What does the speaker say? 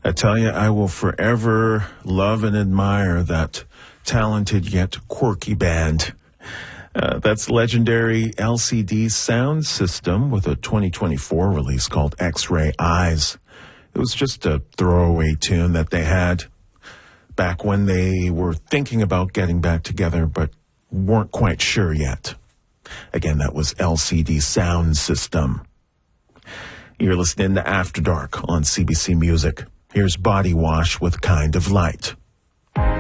I tell you, I will forever love and admire that talented yet quirky band. That's legendary LCD Sound System with a 2024 release called X-Ray Eyes. It was just a throwaway tune that they had back when they were thinking about getting back together, but weren't quite sure yet. Again, that was LCD Sound System. You're listening to After Dark on CBC Music. Here's Body Wash with Kind of Light.